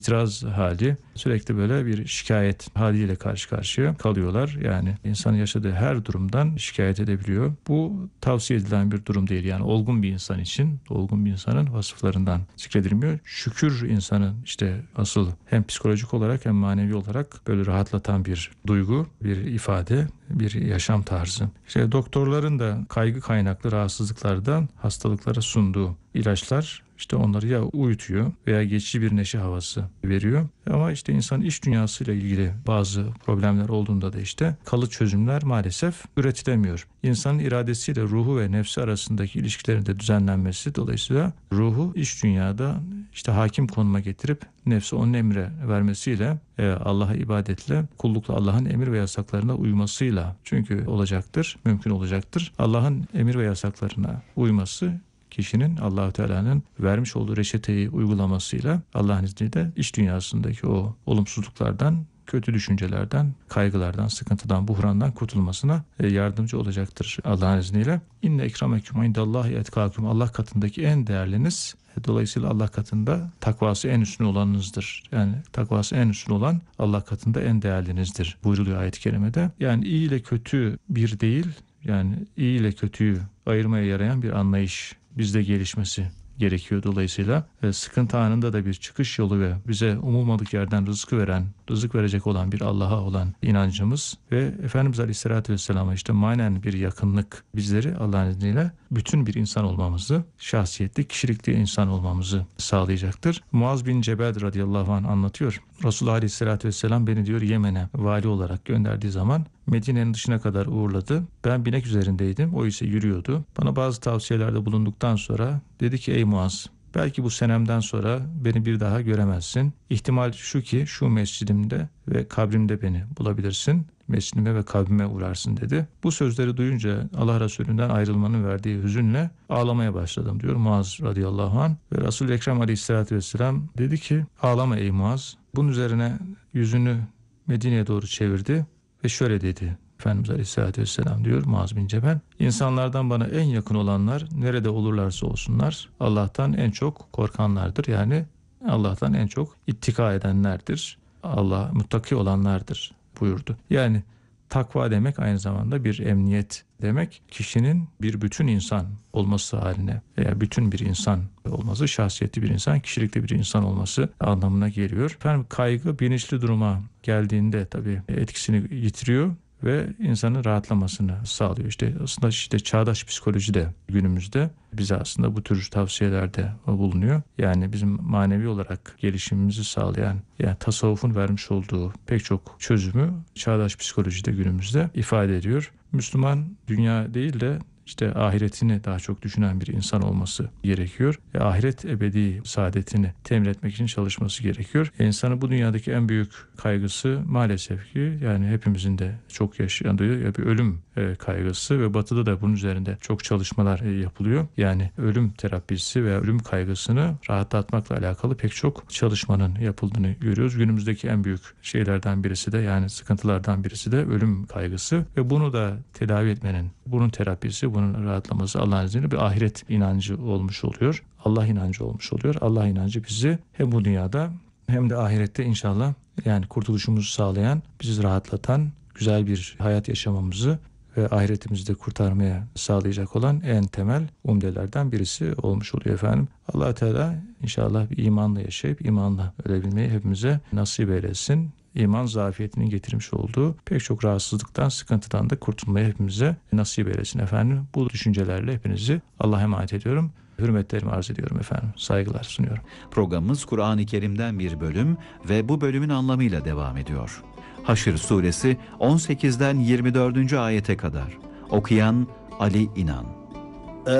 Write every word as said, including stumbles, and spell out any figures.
itiraz hali, sürekli böyle bir şikayet haliyle karşı karşıya kalıyorlar. Yani insanın yaşadığı her durumdan şikayet edebiliyor. Bu tavsiye edilen bir durum değil. Yani olgun bir insan için, olgun bir insanın vasıflarından zikredilmiyor. Şükür insanın işte asıl hem psikolojik olarak hem manevi olarak böyle rahatlatan bir duygu, bir ifade, bir yaşam tarzı. İşte doktorların da kaygı kaynaklı rahatsızlıklardan hastalıklara sunduğu ilaçlar işte onları ya uyutuyor veya geçici bir neşe havası veriyor. Ama işte insanın iç dünyasıyla ilgili bazı problemler olduğunda da işte kalıcı çözümler maalesef üretilemiyor. İnsanın iradesiyle ruhu ve nefsi arasındaki ilişkilerin de düzenlenmesi dolayısıyla ruhu iç dünyada işte hakim konuma getirip nefsi onun emre vermesiyle e, Allah'a ibadetle, kullukla Allah'ın emir ve yasaklarına uymasıyla çünkü olacaktır, mümkün olacaktır. Allah'ın emir ve yasaklarına uyması kişinin Allah-u Teala'nın vermiş olduğu reçeteyi uygulamasıyla Allah'ın izniyle iç dünyasındaki o olumsuzluklardan, kötü düşüncelerden, kaygılardan, sıkıntıdan, buhrandan kurtulmasına yardımcı olacaktır Allah'ın izniyle. İnne ekremeküm indallahi etkâküm. Allah katındaki en değerliniz, dolayısıyla Allah katında takvası en üstün olanınızdır. Yani takvası en üstün olan Allah katında en değerlinizdir buyruluyor ayet-i kerimede. Yani iyi ile kötü bir değil, yani iyi ile kötüyü ayırmaya yarayan bir anlayış bizde gelişmesi gerekiyor. Dolayısıyla e, sıkıntı anında da bir çıkış yolu ve bize umulmadık yerden rızkı veren, rızık verecek olan bir Allah'a olan inancımız ve Efendimiz Aleyhisselatü Vesselam'a işte manen bir yakınlık bizleri Allah'ın izniyle bütün bir insan olmamızı, şahsiyetli, kişilikli insan olmamızı sağlayacaktır. Muaz bin Cebel radıyallahu anh anlatıyor. Resulullah Aleyhisselatü Vesselam beni diyor Yemen'e vali olarak gönderdiği zaman Medine'nin dışına kadar uğurladı. Ben binek üzerindeydim. O ise yürüyordu. Bana bazı tavsiyelerde bulunduktan sonra dedi ki ey Muaz, belki bu senemden sonra beni bir daha göremezsin. İhtimal şu ki şu mescidimde ve kabrimde beni bulabilirsin. Mescidime ve kabrime uğrarsın dedi. Bu sözleri duyunca Allah Resulü'nden ayrılmanın verdiği hüzünle ağlamaya başladım diyor Muaz radıyallahu anh. Ve Resul-i Ekrem aleyhissalatü vesselam dedi ki ağlama ey Muaz. Bunun üzerine yüzünü Medine'ye doğru çevirdi ve şöyle dedi. Efendimiz Aleyhisselatü Vesselam diyor Muaz bin Cebel, insanlardan bana en yakın olanlar nerede olurlarsa olsunlar Allah'tan en çok korkanlardır. Yani Allah'tan en çok ittika edenlerdir. Allah muttaki olanlardır buyurdu. Yani takva demek aynı zamanda bir emniyet demek. Kişinin bir bütün insan olması haline veya bütün bir insan olması, şahsiyetli bir insan, kişilikli bir insan olması anlamına geliyor. Efendim kaygı bilinçli duruma geldiğinde tabii etkisini yitiriyor ve insanın rahatlamasını sağlıyor. İşte aslında işte çağdaş psikoloji de günümüzde bize aslında bu tür tavsiyelerde bulunuyor. Yani bizim manevi olarak gelişimimizi sağlayan, yani tasavvufun vermiş olduğu pek çok çözümü çağdaş psikolojide günümüzde ifade ediyor. Müslüman dünya değil de işte ahiretini daha çok düşünen bir insan olması gerekiyor. E, ahiret ebedi saadetini temin etmek için çalışması gerekiyor. E, insanın bu dünyadaki en büyük kaygısı maalesef ki yani hepimizin de çok yaşadığı bir ölüm e, kaygısı ve Batı'da da bunun üzerinde çok çalışmalar e, yapılıyor. Yani ölüm terapisi ve ölüm kaygısını rahatlatmakla alakalı pek çok çalışmanın yapıldığını görüyoruz. Günümüzdeki en büyük şeylerden birisi de yani sıkıntılardan birisi de ölüm kaygısı ve bunu da tedavi etmenin, bunun terapisi, bunun rahatlaması Allah'ın izniyle bir ahiret inancı olmuş oluyor. Allah inancı olmuş oluyor. Allah inancı bizi hem bu dünyada hem de ahirette inşallah yani kurtuluşumuzu sağlayan, bizi rahatlatan, güzel bir hayat yaşamamızı ve ahiretimizi de kurtarmaya sağlayacak olan en temel umdelerden birisi olmuş oluyor efendim. Allah Teala inşallah bir imanla yaşayıp imanla ölebilmeyi hepimize nasip eylesin. İman zafiyetinin getirmiş olduğu pek çok rahatsızlıktan, sıkıntıdan da kurtulmayı hepimize nasip eylesin efendim. Bu düşüncelerle hepinizi Allah'a emanet ediyorum. Hürmetlerimi arz ediyorum efendim. Saygılar sunuyorum. Programımız Kur'an-ı Kerim'den bir bölüm ve bu bölümün anlamıyla devam ediyor. Haşr suresi on sekizden yirmi dördüncü ayete kadar. Okuyan Ali İnan.